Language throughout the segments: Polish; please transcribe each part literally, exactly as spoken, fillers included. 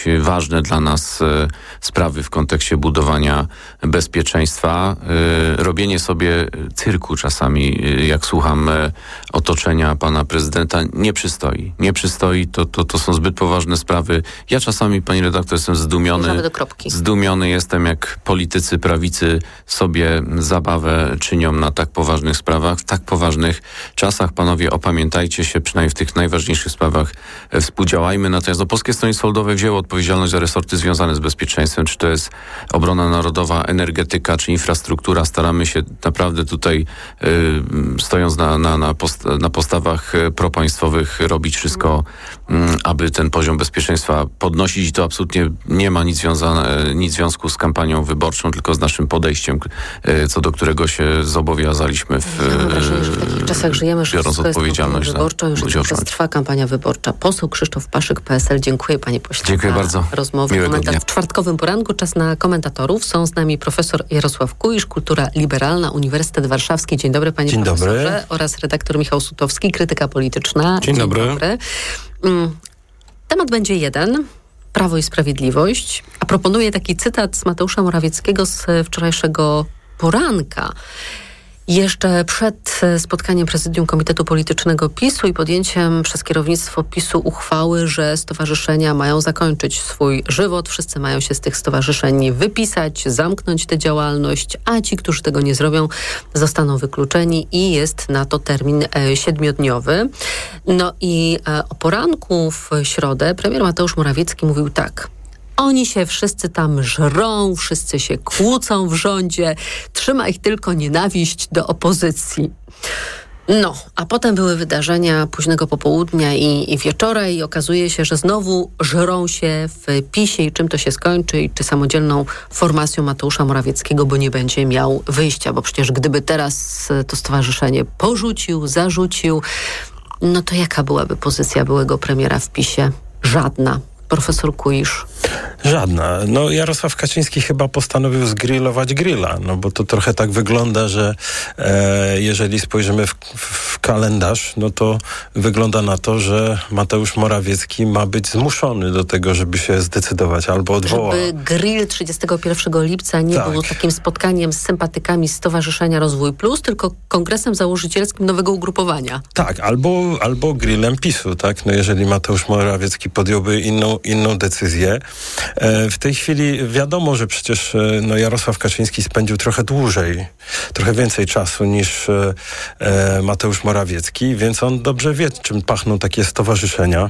ważne dla nas sprawy w kontekście budowania bezpieczeństwa. Robienie sobie cyrku czasami, jak słucham otoczenia pana prezydenta, nie przystoi. Nie przystoi, to, to, to są zbyt poważne sprawy. Ja czasami, pani redaktor, jestem zdumiony. Do kropki. Zdumiony jestem, jak politycy prawicy sobie zabawę czynią na tak poważnych sprawach. W tak poważnych czasach, panowie, opamiętajcie się, przynajmniej w tych najważniejszych sprawach współdziałajmy. Natomiast no, Polskie Stronnictwo Ludowe wzięło odpowiedzialność za resorty związane z bezpieczeństwem, czy to jest obrona narodowa, energetyka, czy infrastruktura. Staramy się naprawdę tutaj, y, stojąc na, na, na, post, na postawach propaństwowych, robić wszystko, y, aby ten poziom bezpieczeństwa podnosić i to absolutnie nie ma nic, związane, nic związku z kampanią wyborczą, tylko z naszym podejściem, y, co do którego się zobowiązaliśmy w, ja mam wrażenie, że w takich czasach żyjemy, że biorąc odpowiedzialność za wyborczą, że cały czas trwa kampania wyborcza. Poseł Krzysztof Paszyk, P S L. Dziękuję, panie pośle. Dziękuję bardzo. Rozmowy. Komentarz w czwartkowym poranku. Czas na komentatorów. Są z nami profesor Jarosław Kuisz, Kultura Liberalna, Uniwersytet Warszawski. Dzień dobry, panie Dzień profesorze. Dobry. Oraz redaktor Michał Sutowski, Krytyka Polityczna. Dzień, Dzień dobry. dobry. Mm. Temat będzie jeden. Prawo i Sprawiedliwość. A proponuję taki cytat z Mateusza Morawieckiego z wczorajszego poranka. Jeszcze przed spotkaniem Prezydium Komitetu Politycznego PiSu i podjęciem przez kierownictwo PiSu uchwały, że stowarzyszenia mają zakończyć swój żywot, wszyscy mają się z tych stowarzyszeń wypisać, zamknąć tę działalność, a ci, którzy tego nie zrobią, zostaną wykluczeni i jest na to termin e, siedmiodniowy. No i e, o poranku w środę premier Mateusz Morawiecki mówił tak: oni się wszyscy tam żrą, wszyscy się kłócą w rządzie, trzyma ich tylko nienawiść do opozycji. No, a potem były wydarzenia późnego popołudnia i, i wieczora i okazuje się, że znowu żrą się w PiSie i czym to się skończy i czy samodzielną formacją Mateusza Morawieckiego, bo nie będzie miał wyjścia, bo przecież gdyby teraz to stowarzyszenie porzucił, zarzucił, no to jaka byłaby pozycja byłego premiera w PiSie? Żadna. Profesor Kuisz. Żadna. No Jarosław Kaczyński chyba postanowił zgrillować grilla, no bo to trochę tak wygląda, że e, jeżeli spojrzymy w, w kalendarz, no to wygląda na to, że Mateusz Morawiecki ma być zmuszony do tego, żeby się zdecydować albo odwołać. Żeby grill trzydziestego pierwszego lipca nie tak. był takim spotkaniem z sympatykami Stowarzyszenia Rozwój Plus, tylko kongresem założycielskim nowego ugrupowania. Tak, albo, albo grillem PiSu, tak? No jeżeli Mateusz Morawiecki podjąłby inną, inną decyzję. W tej chwili wiadomo, że przecież no, Jarosław Kaczyński spędził trochę dłużej, trochę więcej czasu niż e, Mateusz Morawiecki, więc on dobrze wie, czym pachną takie stowarzyszenia.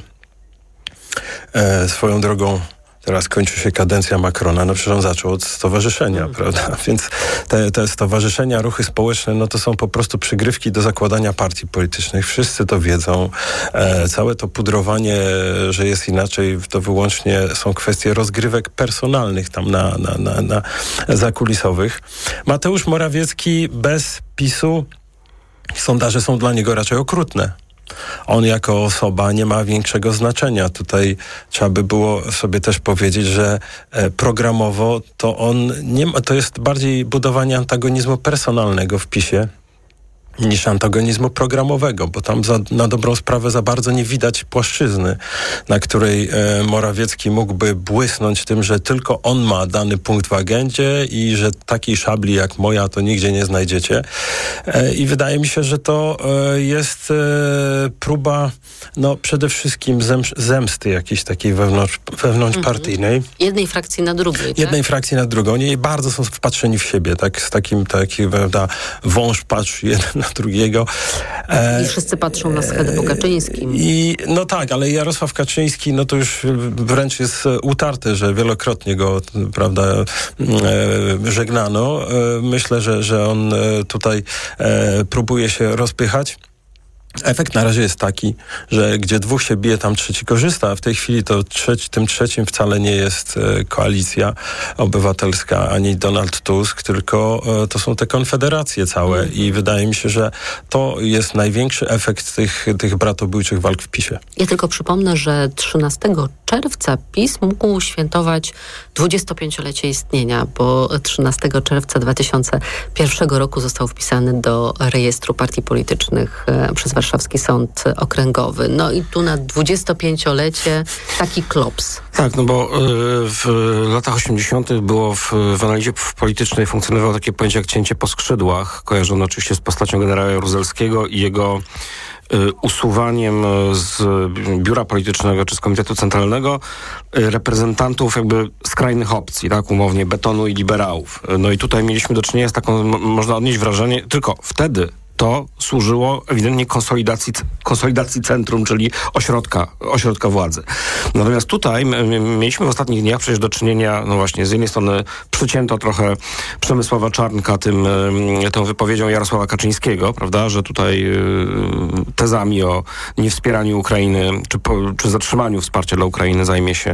E, swoją drogą teraz kończy się kadencja Macrona, no przecież on zaczął od stowarzyszenia, mm. prawda? Więc te, te stowarzyszenia, ruchy społeczne, no to są po prostu przygrywki do zakładania partii politycznych. Wszyscy to wiedzą. E, całe to pudrowanie, że jest inaczej, to wyłącznie są kwestie rozgrywek personalnych tam na, na, na, na zakulisowych. Mateusz Morawiecki bez PiSu, sondaże są dla niego raczej okrutne. On jako osoba nie ma większego znaczenia. Tutaj trzeba by było sobie też powiedzieć, że programowo to on nie ma, to jest bardziej budowanie antagonizmu personalnego w PiSie niż antagonizmu programowego, bo tam za, na dobrą sprawę za bardzo nie widać płaszczyzny, na której e, Morawiecki mógłby błysnąć tym, że tylko on ma dany punkt w agendzie i że takiej szabli jak moja to nigdzie nie znajdziecie. E, I wydaje mi się, że to e, jest e, próba no przede wszystkim zem, zemsty jakiejś takiej wewnątrz, wewnątrzpartyjnej. Mhm. Jednej frakcji na drugiej, tak? Jednej frakcji na drugą. Oni bardzo są wpatrzeni w siebie, tak, z takim, taki, prawda, wąż patrzy jeden na drugiego. I wszyscy patrzą na schedę po Kaczyńskim. I, no tak, ale Jarosław Kaczyński, no to już wręcz jest utarte, że wielokrotnie go, prawda, żegnano. Myślę, że, że on tutaj próbuje się rozpychać. Efekt na razie jest taki, że gdzie dwóch się bije, tam trzeci korzysta, a w tej chwili to trzeci, tym trzecim wcale nie jest e, Koalicja Obywatelska ani Donald Tusk, tylko e, to są te konfederacje całe mm. i wydaje mi się, że to jest największy efekt tych, tych bratobójczych walk w PiSie. Ja tylko przypomnę, że trzynastego czerwca PiS mógł świętować dwudziestopięciolecie istnienia, bo trzynastego czerwca dwa tysiące pierwszego roku został wpisany do rejestru partii politycznych e, przez Warszawski Sąd Okręgowy. No i tu na dwudziestopięciolecie taki klops. Tak, no bo w latach osiemdziesiątych było w, w analizie politycznej funkcjonowało takie pojęcie jak cięcie po skrzydłach, kojarzone oczywiście z postacią generała Jaruzelskiego i jego usuwaniem z biura politycznego czy z Komitetu Centralnego reprezentantów jakby skrajnych opcji, tak, umownie betonu i liberałów. No i tutaj mieliśmy do czynienia z taką, można odnieść wrażenie, tylko wtedy to służyło ewidentnie konsolidacji, konsolidacji centrum, czyli ośrodka, ośrodka władzy. Natomiast tutaj mieliśmy w ostatnich dniach przecież do czynienia, no właśnie, z jednej strony przycięto trochę Przemysława Czarnka tym, tą wypowiedzią Jarosława Kaczyńskiego, prawda, że tutaj tezami o niewspieraniu Ukrainy, czy, po, czy zatrzymaniu wsparcia dla Ukrainy zajmie się,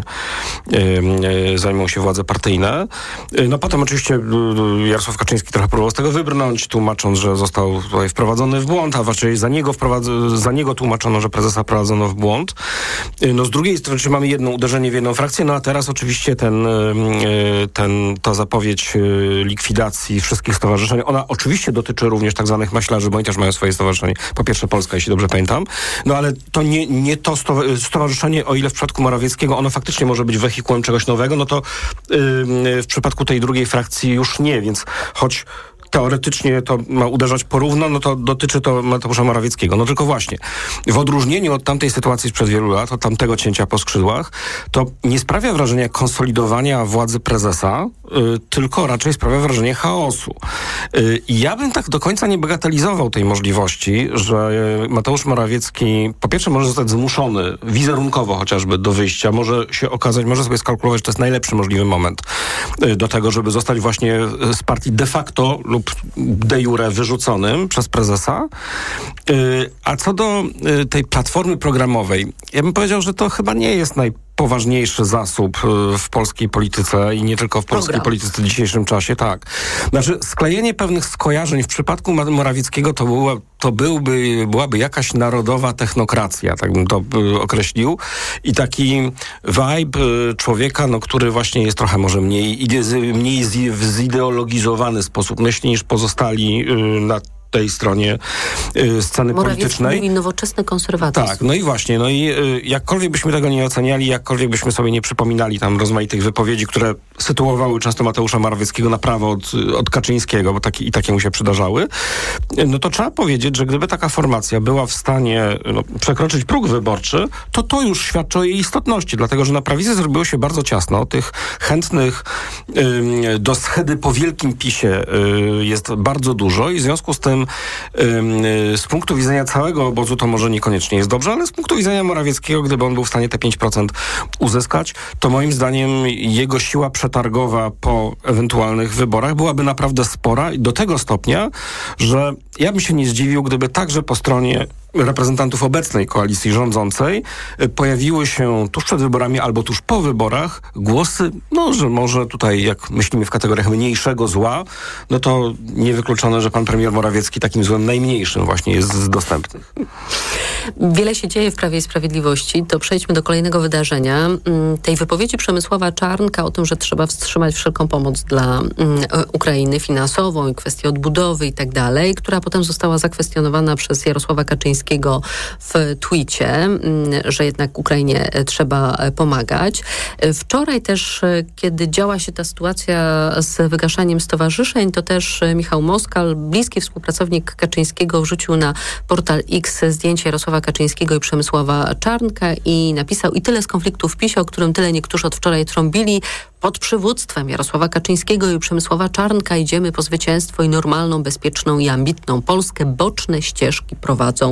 zajmą się władze partyjne. No potem oczywiście Jarosław Kaczyński trochę próbował z tego wybrnąć, tłumacząc, że został tutaj wprowadzony w błąd, a raczej za niego, wprowadz- za niego tłumaczono, że prezesa prowadzono w błąd. No z drugiej strony, czy mamy jedno uderzenie w jedną frakcję, no a teraz oczywiście ten, ten, ta zapowiedź likwidacji wszystkich stowarzyszeń, ona oczywiście dotyczy również tak zwanych maślarzy, bo oni też mają swoje stowarzyszenie. Po pierwsze Polska, jeśli dobrze pamiętam. No ale to nie, nie to stowarzyszenie, o ile w przypadku Morawieckiego ono faktycznie może być wehikułem czegoś nowego, no to yy, w przypadku tej drugiej frakcji już nie, więc choć teoretycznie to ma uderzać porówno, no to dotyczy to Mateusza Morawieckiego. No tylko właśnie, w odróżnieniu od tamtej sytuacji sprzed wielu lat, od tamtego cięcia po skrzydłach, to nie sprawia wrażenia konsolidowania władzy prezesa, y, tylko raczej sprawia wrażenie chaosu. Y, ja bym tak do końca nie bagatelizował tej możliwości, że Mateusz Morawiecki po pierwsze może zostać zmuszony wizerunkowo chociażby do wyjścia, może się okazać, może sobie skalkulować, że to jest najlepszy możliwy moment y, do tego, żeby zostać właśnie z partii de facto lub de jure wyrzuconym przez prezesa. A co do tej platformy programowej, ja bym powiedział, że to chyba nie jest najpoważniejszy zasób w polskiej polityce i nie tylko w polskiej Program. polityce w dzisiejszym czasie, tak. Znaczy sklejenie pewnych skojarzeń w przypadku Morawieckiego to, była, to byłby, byłaby jakaś narodowa technokracja, tak bym to określił. I taki vibe człowieka, no, który właśnie jest trochę może mniej, mniej zideologizowany sposób myśli niż pozostali na tej stronie y, sceny Morawiecki politycznej. mówi nowoczesny konserwatyzm. Tak, no i właśnie, no i y, jakkolwiek byśmy tego nie oceniali, jakkolwiek byśmy sobie nie przypominali tam rozmaitych wypowiedzi, które sytuowały często Mateusza Morawieckiego na prawo od, od Kaczyńskiego, bo taki, i takie mu się przydarzały, no to trzeba powiedzieć, że gdyby taka formacja była w stanie no, przekroczyć próg wyborczy, to to już świadczy o jej istotności, dlatego że na prawicy zrobiło się bardzo ciasno. Tych chętnych y, do schedy po wielkim PiSie y, jest bardzo dużo i w związku z tym z punktu widzenia całego obozu to może niekoniecznie jest dobrze, ale z punktu widzenia Morawieckiego, gdyby on był w stanie te pięć procent uzyskać, to moim zdaniem jego siła przetargowa po ewentualnych wyborach byłaby naprawdę spora i do tego stopnia, że ja bym się nie zdziwił, gdyby także po stronie reprezentantów obecnej koalicji rządzącej pojawiły się tuż przed wyborami albo tuż po wyborach głosy, no, że może tutaj, jak myślimy w kategoriach mniejszego zła, no to niewykluczone, że pan premier Morawiecki takim złem najmniejszym właśnie jest z dostępnych. Wiele się dzieje w Prawie i Sprawiedliwości. To przejdźmy do kolejnego wydarzenia. Tej wypowiedzi Przemysława Czarnka o tym, że trzeba wstrzymać wszelką pomoc dla Ukrainy finansową i kwestię odbudowy i tak dalej, która potem została zakwestionowana przez Jarosława Kaczyńskiego w twicie, że jednak Ukrainie trzeba pomagać. Wczoraj też, kiedy działa się ta sytuacja z wygaszaniem stowarzyszeń, to też Michał Moskal, bliski współpracownik Kaczyńskiego, wrzucił na portal X zdjęcie Jarosława Kaczyńskiego i Przemysława Czarnka i napisał: i tyle z konfliktu w PiSie, o którym tyle niektórzy od wczoraj trąbili. Pod przywództwem Jarosława Kaczyńskiego i Przemysława Czarnka idziemy po zwycięstwo i normalną, bezpieczną i ambitną Polskę. Boczne ścieżki prowadzą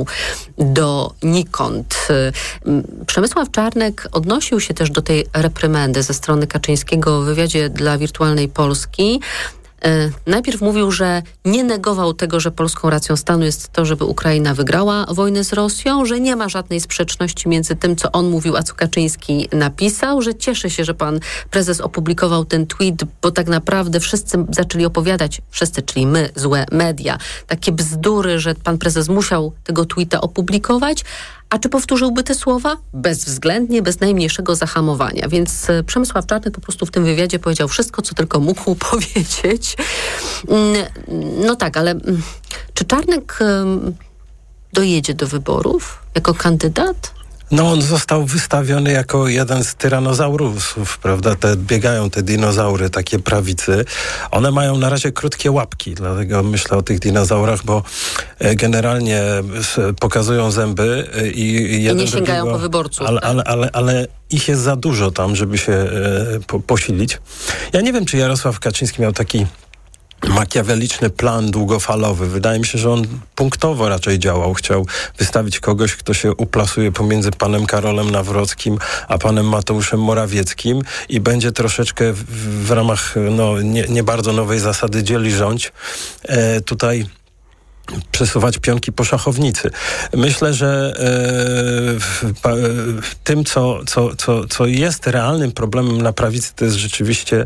donikąd. Przemysław Czarnek odnosił się też do tej reprymendy ze strony Kaczyńskiego w wywiadzie dla Wirtualnej Polski. Najpierw mówił, że nie negował tego, że polską racją stanu jest to, żeby Ukraina wygrała wojnę z Rosją, że nie ma żadnej sprzeczności między tym, co on mówił, a co Kaczyński napisał, że cieszy się, że pan prezes opublikował ten tweet, bo tak naprawdę wszyscy zaczęli opowiadać, wszyscy, czyli my, złe media, takie bzdury, że pan prezes musiał tego tweeta opublikować. A czy powtórzyłby te słowa? Bezwzględnie, bez najmniejszego zahamowania. Więc Przemysław Czarnek po prostu w tym wywiadzie powiedział wszystko, co tylko mógł powiedzieć. No tak, ale czy Czarnek dojedzie do wyborów jako kandydat? No on został wystawiony jako jeden z tyranozaurusów, prawda? Te, biegają te dinozaury, takie prawicy. One mają na razie krótkie łapki, dlatego myślę o tych dinozaurach, bo generalnie pokazują zęby i, i, jeden I nie sięgają drugiego, po wyborców. Ale, tak? ale, ale, ale ich jest za dużo tam, żeby się e, po, posilić. Ja nie wiem, czy Jarosław Kaczyński miał taki makiaweliczny plan długofalowy. Wydaje mi się, że on punktowo raczej działał. Chciał wystawić kogoś, kto się uplasuje pomiędzy panem Karolem Nawrockim a panem Mateuszem Morawieckim i będzie troszeczkę w, w ramach no, nie, nie bardzo nowej zasady dzieli rządź e, tutaj przesuwać pionki po szachownicy. Myślę, że e, w, w tym, co, co, co, co jest realnym problemem na prawicy, to jest rzeczywiście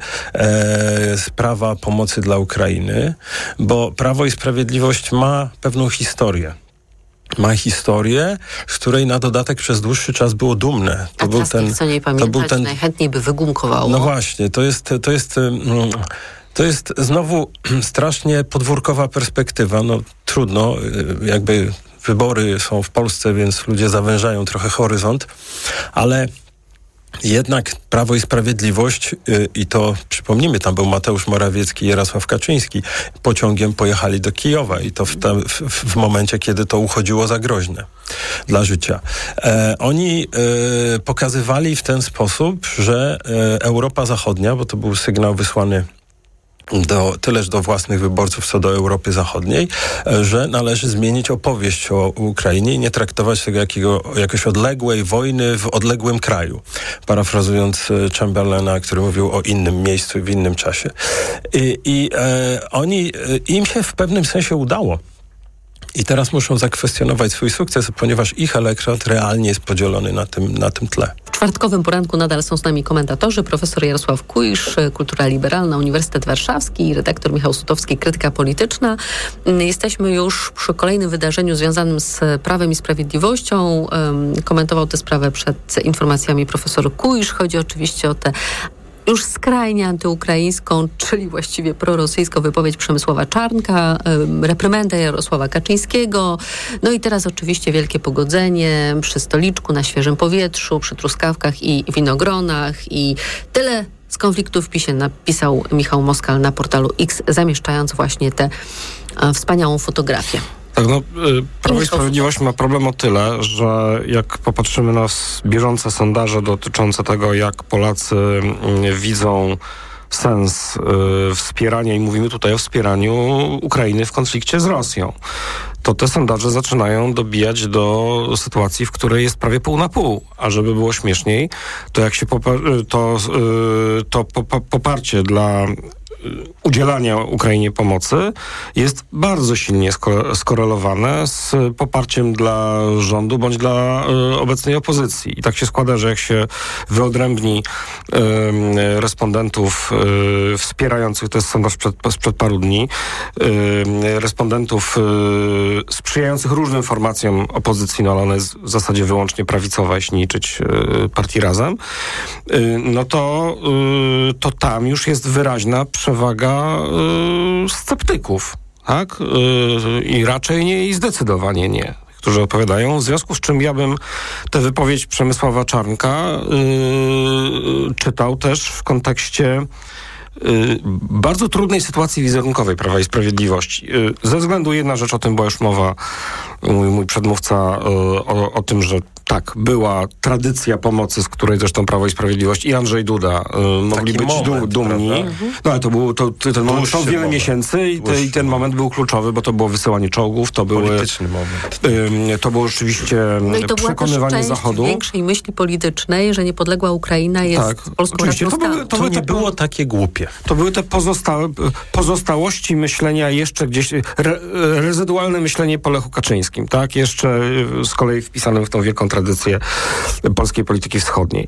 e, sprawa pomocy dla Ukrainy, bo Prawo i Sprawiedliwość ma pewną historię. Ma historię, z której na dodatek przez dłuższy czas było dumne. To A był ten, tych, co nie pamiętać, to był ten, najchętniej by wygumkowało. No właśnie, to jest... To jest mm, To jest znowu strasznie podwórkowa perspektywa. No trudno, jakby wybory są w Polsce, więc ludzie zawężają trochę horyzont, ale jednak Prawo i Sprawiedliwość yy, i to, przypomnijmy, tam był Mateusz Morawiecki i Jarosław Kaczyński, pociągiem pojechali do Kijowa i to w, tam, w, w momencie, kiedy to uchodziło za groźne dla życia. E, oni e, pokazywali w ten sposób, że e, Europa Zachodnia, bo to był sygnał wysłany do, tyleż do własnych wyborców, co do Europy Zachodniej, że należy zmienić opowieść o Ukrainie i nie traktować tego jakiego, jakoś odległej wojny w odległym kraju. Parafrazując Chamberlaina, który mówił o innym miejscu i w innym czasie. I, i e, oni, im się w pewnym sensie udało. I teraz muszą zakwestionować swój sukces, ponieważ ich elektorat realnie jest podzielony na tym, na tym tle. W czwartkowym poranku nadal są z nami komentatorzy, profesor Jarosław Kuisz, Kultura Liberalna, Uniwersytet Warszawski i redaktor Michał Sutowski, Krytyka Polityczna. Jesteśmy już przy kolejnym wydarzeniu związanym z Prawem i Sprawiedliwością. Komentował tę sprawę przed informacjami profesor Kuisz. Chodzi oczywiście o te już skrajnie antyukraińską, czyli właściwie prorosyjską wypowiedź Przemysława Czarnka, reprymendę Jarosława Kaczyńskiego. No i teraz oczywiście wielkie pogodzenie przy stoliczku, na świeżym powietrzu, przy truskawkach i winogronach i tyle z konfliktu w PiSie napisał Michał Moskal na portalu X, zamieszczając właśnie tę wspaniałą fotografię. Tak, no, Prawo i Sprawiedliwość ma problem o tyle, że jak popatrzymy na bieżące sondaże dotyczące tego, jak Polacy widzą sens y, wspierania, i mówimy tutaj o wspieraniu Ukrainy w konflikcie z Rosją, to te sondaże zaczynają dobijać do sytuacji, w której jest prawie pół na pół. A żeby było śmieszniej, to jak się popar- to, y, to popa- poparcie dla udzielania Ukrainie pomocy jest bardzo silnie sko- skorelowane z poparciem dla rządu bądź dla y, obecnej opozycji. I tak się składa, że jak się wyodrębni y, respondentów y, wspierających, to jest sondaż sprzed, sprzed paru dni, y, respondentów y, sprzyjających różnym formacjom opozycji, no ale ona jest w zasadzie wyłącznie prawicowa, jeśli nie liczyć y, partii Razem, y, no to, y, to tam już jest wyraźna przewaga y, sceptyków, tak? Y, I raczej nie, i zdecydowanie nie, którzy odpowiadają, w związku z czym ja bym tę wypowiedź Przemysława Czarnka y, czytał też w kontekście y, bardzo trudnej sytuacji wizerunkowej Prawa i Sprawiedliwości. Y, ze względu, jedna rzecz, o tym była już mowa, mój, mój przedmówca, y, o, o tym, że tak, była tradycja pomocy, z której zresztą Prawo i Sprawiedliwość i Andrzej Duda y, mogli być moment, dumni. Mhm. No ale to był to, to, ten moment trwał wiele moment. miesięcy i, te, i ten moment był kluczowy, bo to było wysyłanie czołgów, to były... Polityczny moment. Y, to było rzeczywiście no i to przekonywanie była też Zachodu. większej myśli politycznej, że niepodległa Ukraina jest tak, polską oczywiście. To, były, to, to nie było takie głupie. To były te pozostałe, pozostałości myślenia jeszcze gdzieś, re, rezydualne myślenie po Lechu Kaczyńskim, tak? Jeszcze z kolei wpisanym w tą wielką tradycję tradycje polskiej polityki wschodniej.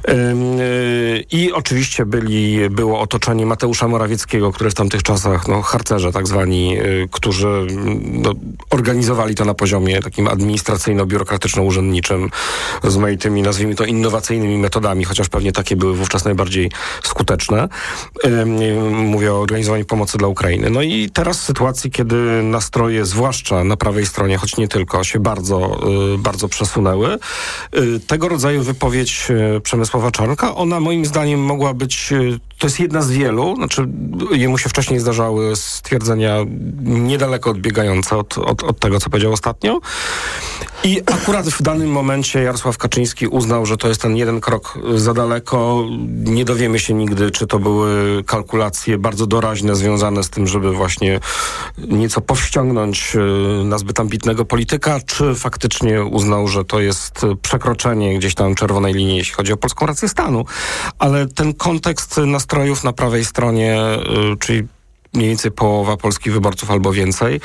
I oczywiście byli, było otoczenie Mateusza Morawieckiego, który w tamtych czasach, no harcerze tak zwani, którzy no, organizowali to na poziomie takim administracyjno-biurokratyczno-urzędniczym, rozmaitymi, nazwijmy to, innowacyjnymi metodami, chociaż pewnie takie były wówczas najbardziej skuteczne. Mówię o organizowaniu pomocy dla Ukrainy. No i teraz w sytuacji, kiedy nastroje, zwłaszcza na prawej stronie, choć nie tylko, się bardzo, bardzo przesunęły, tego rodzaju wypowiedź Przemysława Czarnka, ona moim zdaniem mogła być, to jest jedna z wielu, znaczy jemu się wcześniej zdarzały stwierdzenia niedaleko odbiegające od, od, od tego, co powiedział ostatnio. I akurat w danym momencie Jarosław Kaczyński uznał, że to jest ten jeden krok za daleko. Nie dowiemy się nigdy, czy to były kalkulacje bardzo doraźne związane z tym, żeby właśnie nieco powściągnąć na zbyt ambitnego polityka, czy faktycznie uznał, że to jest przekroczenie gdzieś tam czerwonej linii, jeśli chodzi o polską rację stanu. Ale ten kontekst nastrojów na prawej stronie, czyli mniej więcej połowa polskich wyborców albo więcej,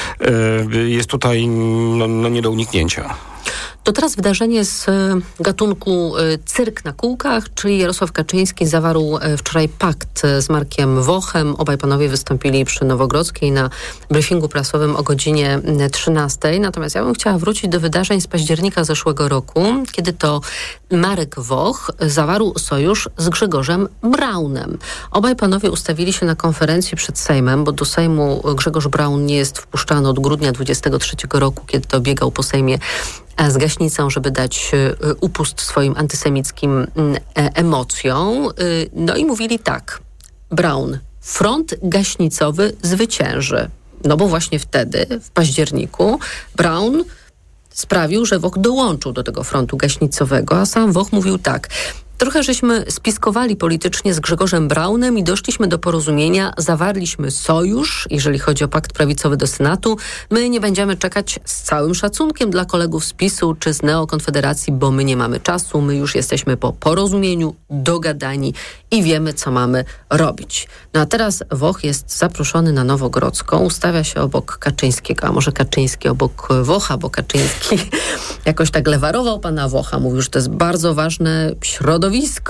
jest tutaj no, no nie do uniknięcia. To teraz wydarzenie z gatunku cyrk na kółkach, czyli Jarosław Kaczyński zawarł wczoraj pakt z Markiem Wochem. Obaj panowie wystąpili przy Nowogrodzkiej na briefingu prasowym o godzinie trzynastej. Natomiast ja bym chciała wrócić do wydarzeń z października zeszłego roku, kiedy to Marek Woch zawarł sojusz z Grzegorzem Braunem. Obaj panowie ustawili się na konferencji przed Sejmem, bo do Sejmu Grzegorz Braun nie jest wpuszczany od grudnia dwudziestego trzeciego roku, kiedy to biegał po Sejmie z gaśnicą, żeby dać upust swoim antysemickim emocjom. No i mówili tak: Braun, front gaśnicowy zwycięży. No bo właśnie wtedy, w październiku, Braun sprawił, że Woch dołączył do tego frontu gaśnicowego, a sam Woch mówił tak: trochę żeśmy spiskowali politycznie z Grzegorzem Braunem i doszliśmy do porozumienia, zawarliśmy sojusz, jeżeli chodzi o pakt prawicowy do Senatu. My nie będziemy czekać, z całym szacunkiem dla kolegów z PiSu czy z Neokonfederacji, bo my nie mamy czasu, my już jesteśmy po porozumieniu, dogadani i wiemy, co mamy robić. No a teraz Woch jest zaproszony na Nowogrodzką, ustawia się obok Kaczyńskiego, a może Kaczyński obok Wocha, bo Kaczyński jakoś tak lewarował pana Wocha, mówił, że to jest bardzo ważne środowisko.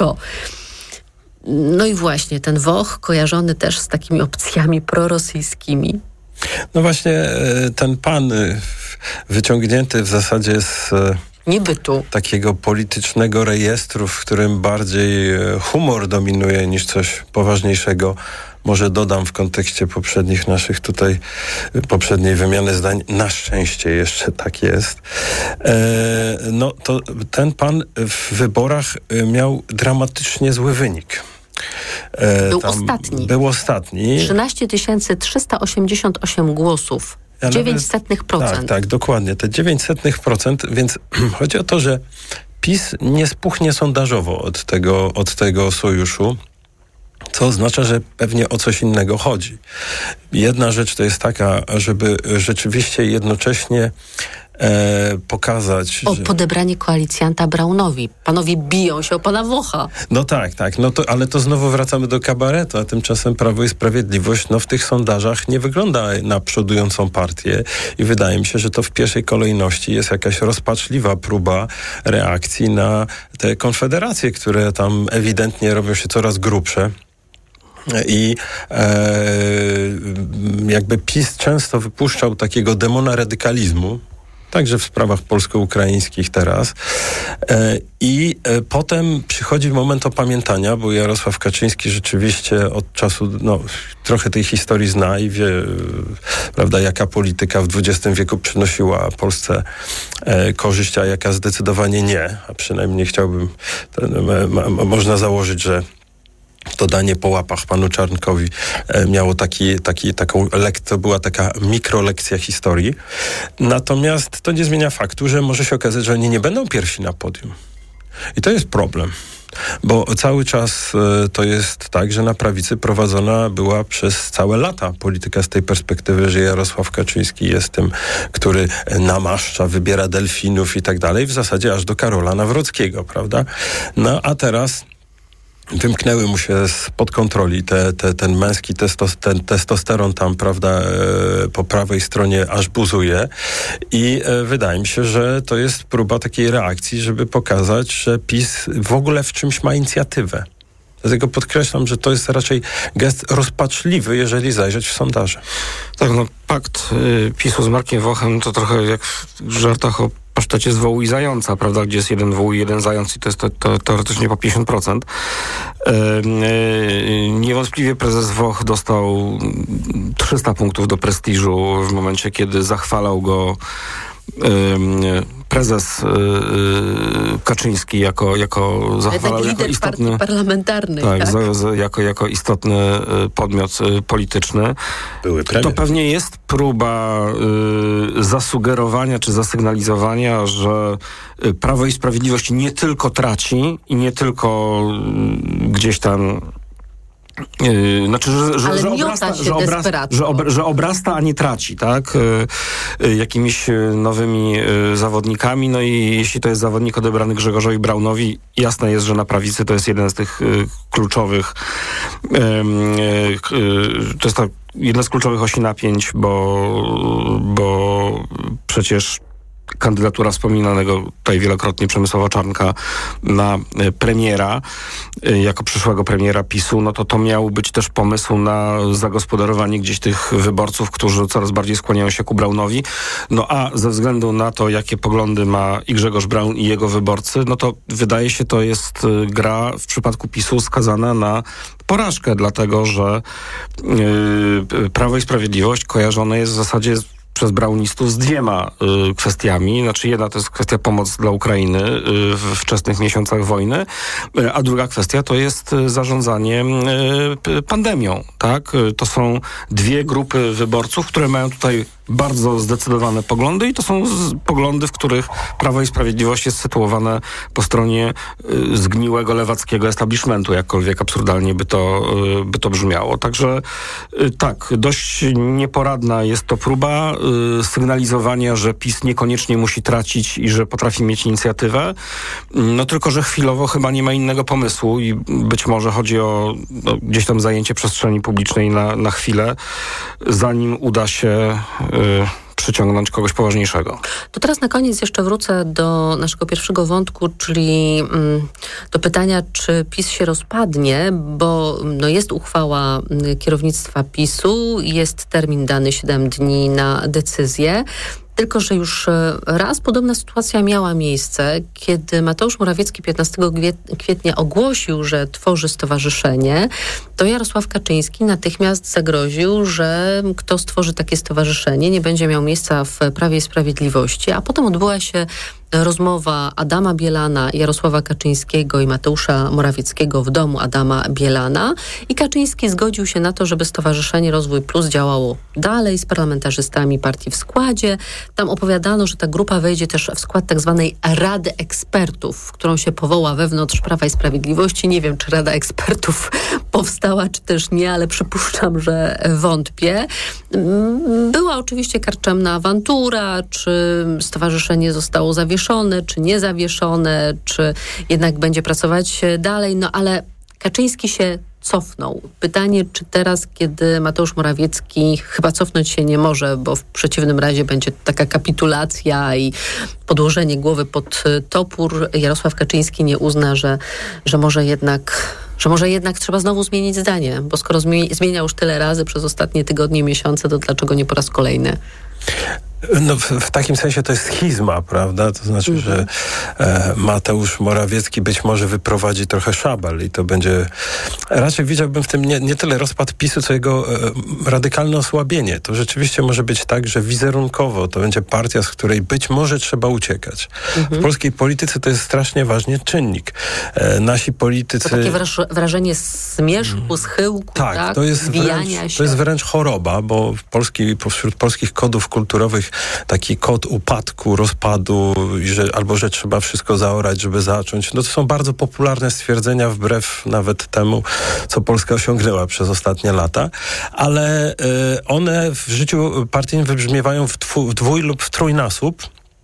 No i właśnie ten Woch kojarzony też z takimi opcjami prorosyjskimi. No właśnie ten pan wyciągnięty w zasadzie z niebytu takiego politycznego rejestru, w którym bardziej humor dominuje niż coś poważniejszego. Może dodam w kontekście poprzednich naszych tutaj, poprzedniej wymiany zdań, na szczęście jeszcze tak jest. E, no to ten pan w wyborach miał dramatycznie zły wynik. E, był ostatni. Był ostatni. trzynaście tysięcy trzysta osiemdziesiąt osiem głosów. Ja dziewięć setnych procent. Tak, tak, dokładnie. Te dziewięć setnych procent, więc chodzi o to, że PiS nie spuchnie sondażowo od tego, od tego sojuszu. Co oznacza, że pewnie o coś innego chodzi. Jedna rzecz to jest taka, żeby rzeczywiście jednocześnie e, pokazać... O że... podebranie koalicjanta Braunowi. Panowie biją się o pana Wocha. No tak, tak. No to, ale to znowu wracamy do kabaretu, a tymczasem Prawo i Sprawiedliwość no, w tych sondażach nie wygląda na przodującą partię i wydaje mi się, że to w pierwszej kolejności jest jakaś rozpaczliwa próba reakcji na te konfederacje, które tam ewidentnie robią się coraz grubsze. I e, jakby PiS często wypuszczał takiego demona radykalizmu, także w sprawach polsko-ukraińskich teraz. E, I e, potem przychodzi moment opamiętania, bo Jarosław Kaczyński rzeczywiście od czasu, no, trochę tej historii zna i wie, prawda, jaka polityka w dwudziestym wieku przynosiła Polsce e, korzyść, a jaka zdecydowanie nie. A przynajmniej chciałbym, ten, ma, ma, można założyć, że to danie po łapach panu Czarnkowi e, miało taki, taki, taką lek, to była taka mikrolekcja historii. Natomiast to nie zmienia faktu, że może się okazać, że oni nie będą pierwsi na podium. I to jest problem. Bo cały czas e, to jest tak, że na prawicy prowadzona była przez całe lata polityka z tej perspektywy, że Jarosław Kaczyński jest tym, który namaszcza, wybiera delfinów i tak dalej, w zasadzie aż do Karola Nawrockiego, prawda? No a teraz wymknęły mu się spod kontroli te, te, ten męski testos, ten testosteron tam, prawda, e, po prawej stronie aż buzuje i e, wydaje mi się, że to jest próba takiej reakcji, żeby pokazać, że PiS w ogóle w czymś ma inicjatywę. Dlatego podkreślam, że to jest raczej gest rozpaczliwy, jeżeli zajrzeć w sondaże. Tak, no pakt y, PiSu z Markiem Wochem to trochę jak w żartach o pasztecie z wołu i zająca, prawda, gdzie jest jeden wół i jeden zając i to jest to, to, teoretycznie po pięćdziesiąt procent. E, e, niewątpliwie prezes Woch dostał trzysta punktów do prestiżu w momencie, kiedy zachwalał go prezes Kaczyński jako, jako zachwalał jako lider istotny partii parlamentarnej. Tak, tak? Za, za, jako, jako istotny podmiot polityczny. Były premier. To pewnie jest próba y, zasugerowania czy zasygnalizowania, że Prawo i Sprawiedliwość nie tylko traci i nie tylko y, gdzieś tam Yy, znaczy, że, że, że, obrasta, że, obrasta, że, ob, że obrasta, a nie traci, tak? Yy, yy, jakimiś nowymi yy, zawodnikami. No i jeśli to jest zawodnik odebrany Grzegorzowi Braunowi, jasne jest, że na prawicy to jest jeden z tych yy, kluczowych yy, yy, to jest to jedna z kluczowych osi napięć, bo, bo przecież kandydatura wspominanego tutaj wielokrotnie Przemysława Czarnka na premiera, jako przyszłego premiera PiSu, no to to miał być też pomysł na zagospodarowanie gdzieś tych wyborców, którzy coraz bardziej skłaniają się ku Braunowi. No a ze względu na to, jakie poglądy ma i Grzegorz Braun i jego wyborcy, no to wydaje się, to jest gra w przypadku PiSu skazana na porażkę, dlatego że yy, Prawo i Sprawiedliwość kojarzone jest w zasadzie przez braunistów z dwiema y, kwestiami. Znaczy jedna to jest kwestia pomocy dla Ukrainy y, w wczesnych miesiącach wojny, y, a druga kwestia to jest y, zarządzanie y, pandemią. Tak? Y, to są dwie grupy wyborców, które mają tutaj bardzo zdecydowane poglądy i to są z, poglądy, w których Prawo i Sprawiedliwość jest sytuowane po stronie y, zgniłego lewackiego establishmentu, jakkolwiek absurdalnie by to, y, by to brzmiało. Także y, tak, dość nieporadna jest to próba y, sygnalizowania, że PiS niekoniecznie musi tracić i że potrafi mieć inicjatywę. No tylko, że chwilowo chyba nie ma innego pomysłu i być może chodzi o no, gdzieś tam zajęcie przestrzeni publicznej na, na chwilę, zanim uda się Y, przyciągnąć kogoś poważniejszego. To teraz na koniec jeszcze wrócę do naszego pierwszego wątku, czyli mm, do pytania, czy PiS się rozpadnie, bo no, jest uchwała kierownictwa PiSu, jest termin dany siedem dni na decyzję. Tylko że już raz podobna sytuacja miała miejsce, kiedy Mateusz Morawiecki piętnastego kwietnia ogłosił, że tworzy stowarzyszenie, to Jarosław Kaczyński natychmiast zagroził, że kto stworzy takie stowarzyszenie, nie będzie miał miejsca w Prawie i Sprawiedliwości, a potem odbyła się rozmowa Adama Bielana, Jarosława Kaczyńskiego i Mateusza Morawieckiego w domu Adama Bielana i Kaczyński zgodził się na to, żeby Stowarzyszenie Rozwój Plus działało dalej z parlamentarzystami partii w składzie. Tam opowiadano, że ta grupa wejdzie też w skład tak zwanej Rady Ekspertów, w którą się powoła wewnątrz Prawa i Sprawiedliwości. Nie wiem, czy Rada Ekspertów powstała, czy też nie, ale przypuszczam, że wątpię. Była oczywiście karczemna awantura, czy stowarzyszenie zostało zawieszone, czy nie zawieszone, czy jednak będzie pracować dalej, no ale Kaczyński się cofnął. Pytanie, czy teraz, kiedy Mateusz Morawiecki chyba cofnąć się nie może, bo w przeciwnym razie będzie taka kapitulacja i podłożenie głowy pod topór, Jarosław Kaczyński nie uzna, że, że może jednak że może jednak trzeba znowu zmienić zdanie, bo skoro zmienia już tyle razy przez ostatnie tygodnie, miesiące, to dlaczego nie po raz kolejny? No, w, w takim sensie to jest schizma, prawda? To znaczy, mm-hmm. że e, Mateusz Morawiecki być może wyprowadzi trochę szabel i to będzie... Raczej widziałbym w tym nie, nie tyle rozpad PiSu, co jego e, radykalne osłabienie. To rzeczywiście może być tak, że wizerunkowo to będzie partia, z której być może trzeba uciekać. Mm-hmm. W polskiej polityce to jest strasznie ważny czynnik. E, nasi politycy... To takie wraż- wrażenie zmierzchu, schyłku, tak? Tak, to jest, wręcz, się. to jest wręcz choroba, bo w Polski, wśród polskich kodów kulturowych taki kod upadku, rozpadu, że, albo że trzeba wszystko zaorać, żeby zacząć. No to są bardzo popularne stwierdzenia, wbrew nawet temu, co Polska osiągnęła przez ostatnie lata, ale y, one w życiu partyjnym wybrzmiewają w, twu, w dwój lub w trójnasób.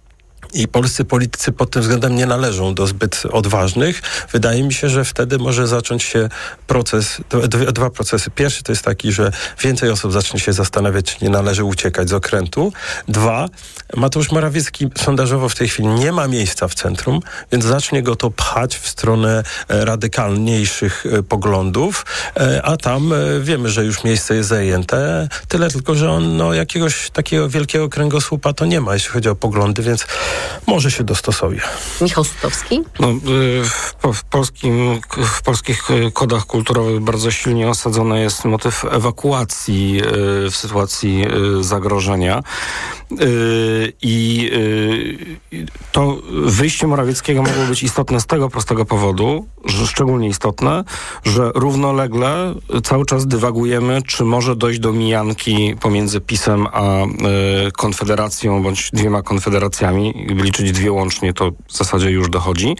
i polscy politycy pod tym względem nie należą do zbyt odważnych. Wydaje mi się, że wtedy może zacząć się proces, dwa, dwa procesy. Pierwszy to jest taki, że więcej osób zacznie się zastanawiać, czy nie należy uciekać z okrętu. Dwa, Mateusz Morawiecki sondażowo w tej chwili nie ma miejsca w centrum, więc zacznie go to pchać w stronę radykalniejszych poglądów, a tam wiemy, że już miejsce jest zajęte. Tyle tylko, że on no, jakiegoś takiego wielkiego kręgosłupa to nie ma, jeśli chodzi o poglądy, więc może się dostosuje. Michał Sutowski? No, w, w, polskim, w polskich kodach kulturowych bardzo silnie osadzony jest motyw ewakuacji w sytuacji zagrożenia. I to wyjście Morawieckiego mogło być istotne z tego prostego powodu, że szczególnie istotne, że równolegle cały czas dywagujemy, czy może dojść do mijanki pomiędzy PiS-em a Konfederacją, bądź dwiema konfederacjami, liczyć dwie łącznie, to w zasadzie już dochodzi.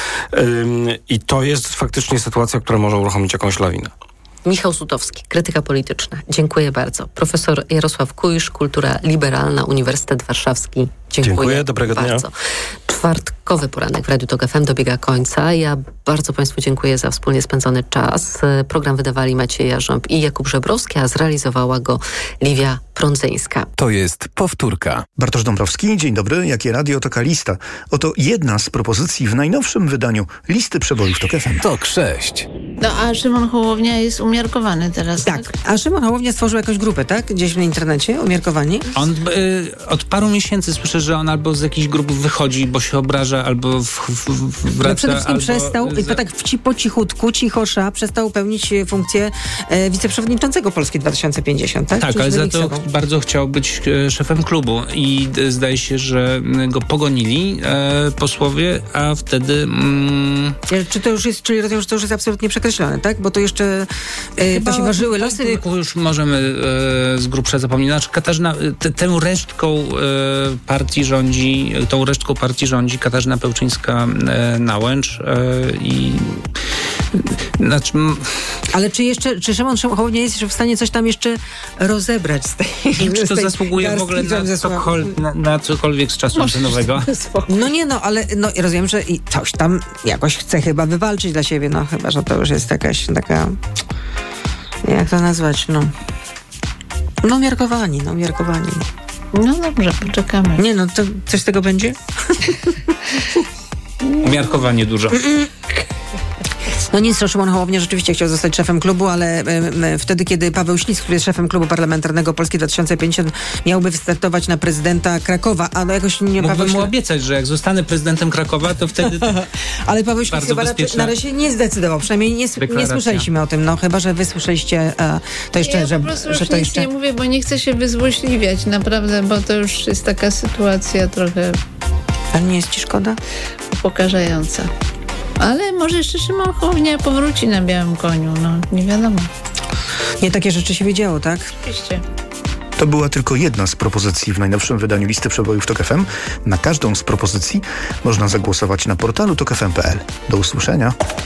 I to jest faktycznie sytuacja, która może uruchomić jakąś lawinę. Michał Sutowski, krytyka polityczna. Dziękuję bardzo. Profesor Jarosław Kuisz, Kultura Liberalna, Uniwersytet Warszawski. Dziękuję, Dziękuję, dobrego bardzo. dnia. Czwartkowy poranek w Radiu Tok F M dobiega końca. Ja bardzo Państwu dziękuję za wspólnie spędzony czas. Program wydawali Maciej Jarząb i Jakub Żebrowski, a zrealizowała go Liwia Prądzyńska. To jest powtórka. Bartosz Dąbrowski, dzień dobry. Jakie radio, taka lista. Oto jedna z propozycji w najnowszym wydaniu Listy Przebojów Tok F M. Tok sześć. No a Szymon Hołownia jest umiarkowany teraz, tak? Tak, a Szymon Hołownia stworzył jakąś grupę, tak? Gdzieś w internecie, umiarkowani? On y, od paru miesięcy słyszę, że on albo z jakichś grup wychodzi, bo się obraża, albo w, w, w, wraca, no przede wszystkim albo przestał, za... tak w ci, po cichutku, cichosza, przestał pełnić funkcję e, wiceprzewodniczącego Polski dwa tysiące pięćdziesiąt, tak? Tak, Czyli ale za to Miksował. bardzo chciał być e, szefem klubu i e, zdaje się, że go pogonili e, posłowie, a wtedy... Mm, Czy to już jest, czyli rozumiem, że to już jest absolutnie przekreślone, tak? Bo to jeszcze e, to się ważyły losy. polityków już możemy e, z grubsza zapomnieć. Znaczy Katarzyna, te, tę resztką e, partii rządzi, tą resztką partii rządzi Katarzyna Pełczyńska-Nałęcz e, i znaczy, m- Ale czy jeszcze, czy Szymon Hołownia jest jeszcze w stanie coś tam jeszcze rozebrać z tej I czy to z tej zasługuje w ogóle na, cokol- na, na cokolwiek z czasu antenowego? No nie no, ale no, rozumiem, że i coś tam jakoś chce chyba wywalczyć dla siebie, no chyba, że to już jest jakaś taka, jak to nazwać, no no umiarkowani, no umiarkowani. No dobrze, poczekamy. Nie no, to coś z tego będzie? Umiarkowanie dużo. No nic, to Szymon Hołownia rzeczywiście chciał zostać szefem klubu, ale y, wtedy, kiedy Paweł Ślisk, który jest szefem klubu parlamentarnego Polski dwa tysiące pięćdziesiąt, miałby wystartować na prezydenta Krakowa, ale jakoś nie... Mógłbym Paweł mu Ślisk... obiecać, że jak zostanę prezydentem Krakowa, to wtedy... Ale Paweł Ślisk Bardzo chyba bezpieczna na razie nie zdecydował, przynajmniej nie, nie słyszeliśmy o tym, no chyba, że wy słyszeliście e, to jeszcze, ja że, po prostu że już to nic jeszcze... nie mówię, bo nie chcę się wyzłośliwiać, naprawdę, bo to już jest taka sytuacja trochę... Ale nie jest ci szkoda? Upokarzająca. Ale może jeszcze Szymon Hołownia powróci na białym koniu, no nie wiadomo. Nie takie rzeczy się wiedziało, tak? Oczywiście. To była tylko jedna z propozycji w najnowszym wydaniu Listy Przebojów Tok F M. Na każdą z propozycji można zagłosować na portalu tok f m kropka p l. Do usłyszenia.